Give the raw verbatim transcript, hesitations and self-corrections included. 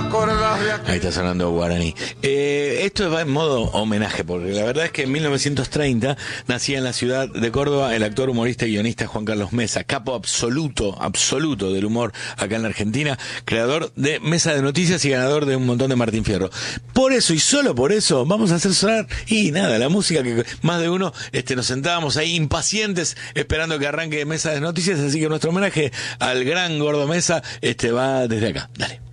Ahí está sonando Guaraní. Eh, esto va en modo homenaje, porque la verdad es que en mil novecientos treinta nacía en la ciudad de Córdoba el actor, humorista y guionista Juan Carlos Mesa, capo absoluto, absoluto del humor acá en la Argentina, creador de Mesa de Noticias y ganador de un montón de Martín Fierro. Por eso y solo por eso vamos a hacer sonar, y nada, la música que más de uno este, nos sentábamos ahí impacientes esperando que arranque Mesa de Noticias, así que nuestro homenaje al gran Gordo Mesa este, va desde acá. Dale.